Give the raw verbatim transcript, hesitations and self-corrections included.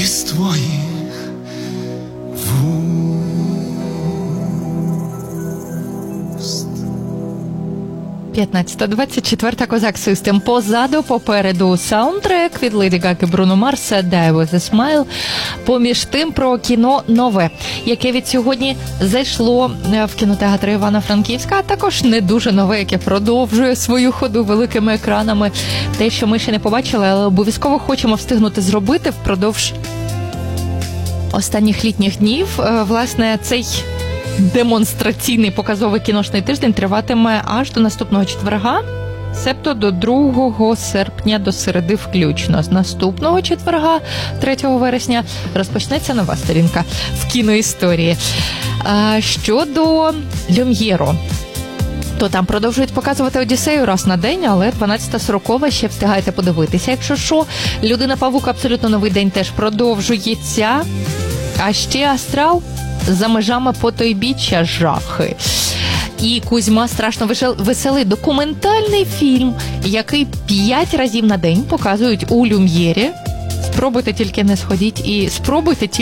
із твоїх вуст. п'ятнадцята двадцять четверта Козак Систем. Позаду, попереду саундтрек від Леді Гаги, Бруно Марса, Die With A Smile. Поміж тим про кіно нове, яке від сьогодні зайшло в кінотеатр Івано-Франківська, а також не дуже нове, яке продовжує свою ходу великими екранами. Те, що ми ще не побачили, але обов'язково хочемо встигнути зробити впродовж останніх літніх днів. Власне, цей демонстраційний показовий кіношний тиждень триватиме аж до наступного четверга, себто до другого серпня, до середи включно. З наступного четверга, третього вересня, розпочнеться нова сторінка в кіноісторії. А щодо Люм'єру, то там продовжують показувати «Одіссею» раз на день, але дванадцята сорокова ще встигаєте подивитися. Якщо що, «Людина-павук» абсолютно новий день теж продовжується. А ще «Астрал» за межами потойбіччя жахи. І Кузьма страшно веселий документальний фільм, який п'ять разів на день показують у Люм'єрі. Спробуйте тільки не сходіть і спробуйте